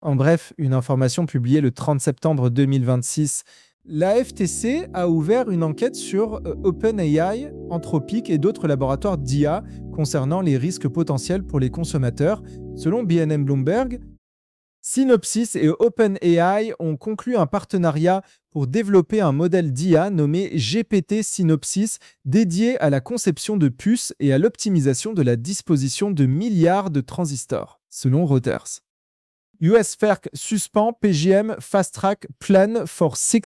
En bref, une information publiée le 30 septembre 2026. La FTC a ouvert une enquête sur OpenAI, Anthropic et d'autres laboratoires d'IA concernant les risques potentiels pour les consommateurs. Selon BNN Bloomberg, Synopsys et OpenAI ont conclu un partenariat pour développer un modèle d'IA nommé GPT Synopsys dédié à la conception de puces et à l'optimisation de la disposition de milliards de transistors, selon Reuters. US FERC suspend PJM Fast Track Plan for 6.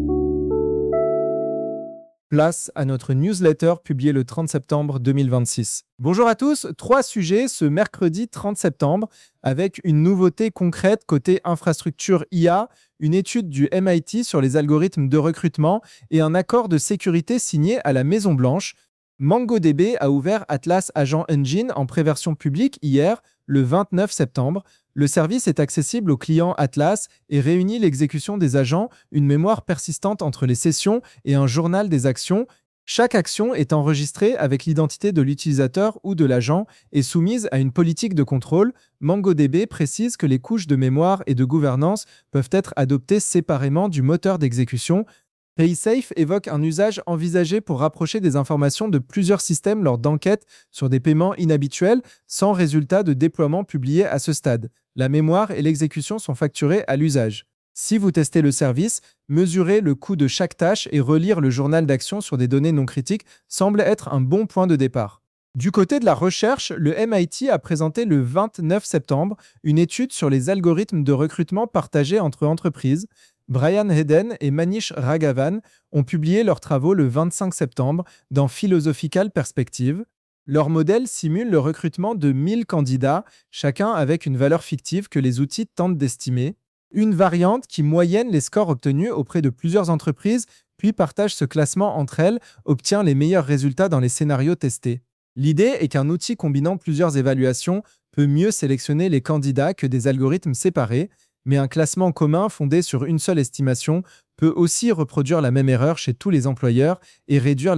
Place à notre newsletter publiée le 30 septembre 2026. Bonjour à tous, 3 sujets ce mercredi 30 septembre avec une nouveauté concrète côté infrastructure IA, une étude du MIT sur les algorithmes de recrutement et un accord de sécurité signé à la Maison-Blanche. MongoDB a ouvert Atlas Agent Engine en préversion publique hier, le 29 septembre. Le service est accessible aux clients Atlas et réunit l'exécution des agents, une mémoire persistante entre les sessions et un journal des actions. Chaque action est enregistrée avec l'identité de l'utilisateur ou de l'agent et soumise à une politique de contrôle. MongoDB précise que les couches de mémoire et de gouvernance peuvent être adoptées séparément du moteur d'exécution. PaySafe évoque un usage envisagé pour rapprocher des informations de plusieurs systèmes lors d'enquêtes sur des paiements inhabituels, sans résultat de déploiement publié à ce stade. La mémoire et l'exécution sont facturées à l'usage. Si vous testez le service, mesurer le coût de chaque tâche et relire le journal d'action sur des données non critiques semble être un bon point de départ. Du côté de la recherche, le MIT a présenté le 29 septembre une étude sur les algorithmes de recrutement partagés entre entreprises. Brian Heden et Manish Raghavan ont publié leurs travaux le 25 septembre dans Philosophical Perspective. Leur modèle simule le recrutement de 1000 candidats, chacun avec une valeur fictive que les outils tentent d'estimer. Une variante qui moyenne les scores obtenus auprès de plusieurs entreprises, puis partage ce classement entre elles, obtient les meilleurs résultats dans les scénarios testés. L'idée est qu'un outil combinant plusieurs évaluations peut mieux sélectionner les candidats que des algorithmes séparés, mais un classement commun fondé sur une seule estimation peut aussi reproduire la même erreur chez tous les employeurs et réduire